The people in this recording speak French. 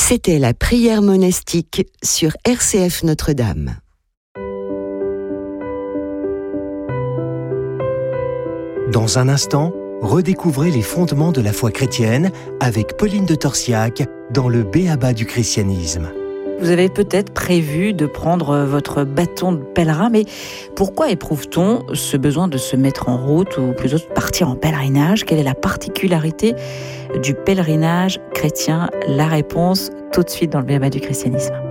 C'était la prière monastique sur RCF Notre-Dame. Dans un instant, redécouvrez les fondements de la foi chrétienne avec Pauline de Torsiac dans le B.A.B.A. du christianisme. Vous avez peut-être prévu de prendre votre bâton de pèlerin, mais pourquoi éprouve-t-on ce besoin de se mettre en route ou plutôt de partir en pèlerinage ? Quelle est la particularité du pèlerinage chrétien ? La réponse tout de suite dans le B.A.B.A. du christianisme.